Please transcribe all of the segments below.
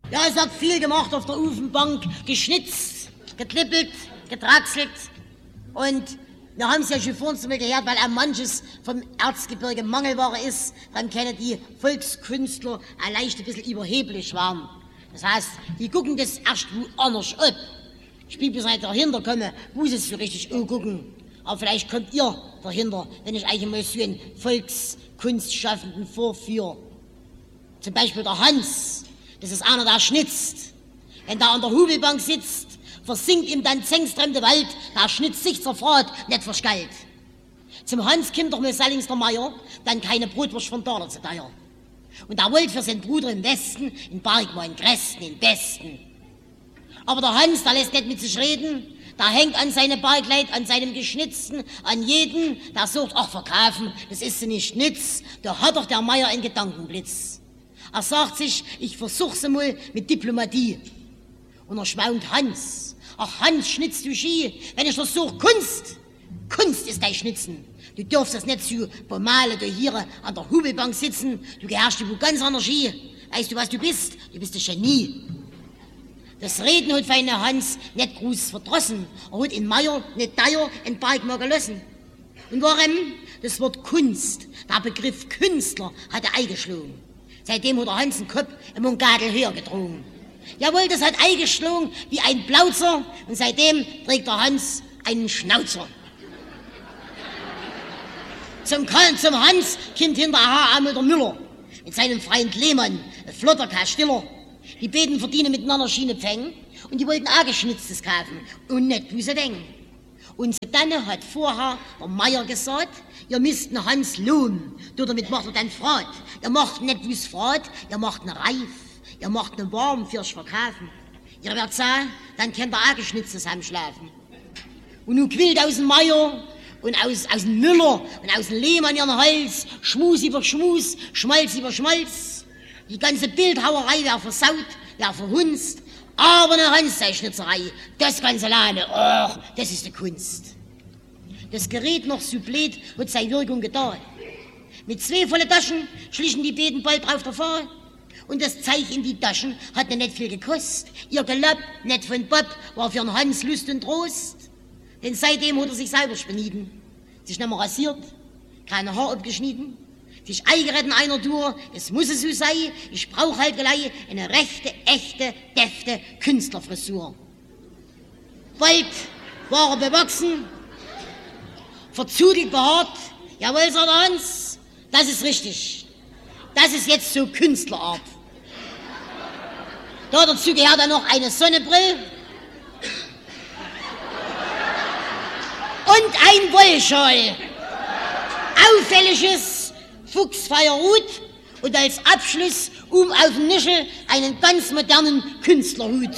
Ja, es hat viel gemacht auf der Ofenbank, geschnitzt, geklippelt, getraxelt. Und wir haben es ja schon vorhin zu mir gehört, weil auch manches vom Erzgebirge Mangelware ist, dann können die Volkskünstler leicht ein bisschen überheblich waren. Das heißt, die gucken das erst woanders ab. Ich bin bis nicht dahinter komme, wo sie es so richtig angucken. Aber vielleicht kommt ihr dahinter, wenn ich euch mal so einen Volkskunstschaffenden vorführe. Zum Beispiel der Hans. Das ist einer, der schnitzt. Wenn der an der Hubelbank sitzt, versinkt ihm dann zängstremde Wald, der schnitzt sich zerfahrt, nicht verschgalt. Zum Hans kommt doch mal Sallings der Meier, dann keine Brotwurst von Daler zu teuer. Und er wollte für seinen Bruder im Westen, in Bergmann, Gresten, den Besten. Aber der Hans, der lässt nicht mit sich reden, der hängt an seine Bergleid, an seinem Geschnitzten, an jeden, der sagt, ach verkaufen, das ist sie nicht nütz, da hat doch der Meier einen Gedankenblitz. Er sagt sich, ich versuch's mal mit Diplomatie. Und er schwaunt Hans. Ach Hans, schnitzt du Ski, wenn ich das suche, Kunst. Kunst ist dein Schnitzen. Du darfst das nicht so bemalen, du hier an der Hubelbank sitzen. Du gehörst wo ganz anders Ski. Weißt du, was du bist? Du bist ein Genie. Das Reden hat feine Hans nicht groß verdrossen. Er hat in Meier nicht teuer in Berg mal gelassen. Und warum? Das Wort Kunst, der Begriff Künstler, hat er eingeschlagen. Seitdem hat der Hans den Kopf im Mungadel höher gedrungen. Jawohl, das hat eingeschlagen wie ein Plauzer und seitdem trägt der Hans einen Schnauzer. Zum Hans kommt hinterher einmal der Müller mit seinem Freund Lehmann, ein flotter Kastiller. Die beiden verdienen miteinander Schienepfängen und die wollten auch Geschnitztes kaufen und nicht, wie sie denken. Und dann hat vorher der Meier gesagt, ihr müsst den Hans lohnen. Damit macht er dann Frat. Ihr macht nicht wie's Frat, ihr macht ne Reif. Ihr macht ne Warm fürs Verkaufen. Ihr werdet sagen, dann könnt ihr auch Geschnitztes heimschlafen. Und nun quillt aus dem Meier und aus dem Müller und aus dem Lehmann ihren Hals, Schmus über Schmus, Schmalz über Schmalz. Die ganze Bildhauerei wär versaut, wär verhunzt. Aber eine Hans-Schnitzerei, das ganz alleine, och, das ist die Kunst. Das Gerät noch so blöd, hat seine Wirkung getan. Mit 2 volle Taschen schlichen die beiden bald drauf davon. Und das Zeug in die Taschen hat nicht viel gekostet. Ihr Gelapp, nicht von Bob, war für den Hans Lust und Trost. Denn seitdem hat er sich selber benieden. Sich nicht mehr rasiert, keine Haar abgeschnitten. Sich eingeredet einer Tour, es muss es so sein, ich brauch halt gleich eine rechte, echte, defte Künstlerfrisur. Bald war er bewachsen, verzudelt behaart, jawohl, sagt der Hans, das ist richtig. Das ist jetzt so Künstlerart. Dazu gehört dann noch eine Sonnenbrille und ein Wollschal. Auffälliges Fuchsfeierhut und als Abschluss auf dem Nischel einen ganz modernen Künstlerhut.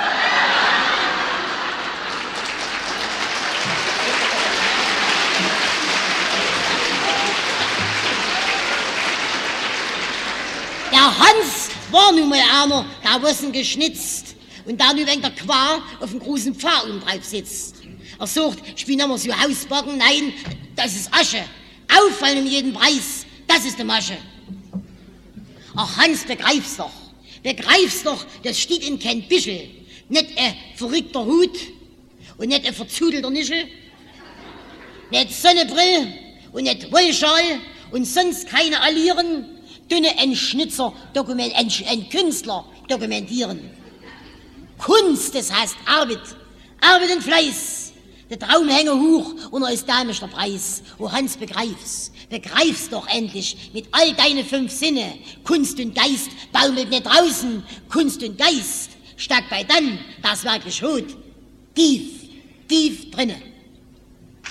Der Hans war nun mal einer, der was geschnitzt und da nun wegen der Quar auf dem großen Pfad drauf sitzt. Er sagt, ich bin nicht mehr so Hausbacken, nein, das ist Asche. Auffallen um jeden Preis, das ist die Masche. Ach Hans, begreif's doch, das steht in kein Bischel. Nicht ein verrückter Hut und nicht ein verzudelter Nischel, nicht Sonnenbrill und nicht Wollschal und sonst keine Allieren, dünne ein Schnitzer, ein Künstler dokumentieren. Kunst, das heißt Arbeit und Fleiß. Der Traum hänge hoch und er ist damisch der Preis. Oh Hans, begreif's doch endlich mit all deine 5 Sinne. Kunst und Geist baumelt nicht draußen. Kunst und Geist steckt bei dann, das wirklich hut, tief drinnen.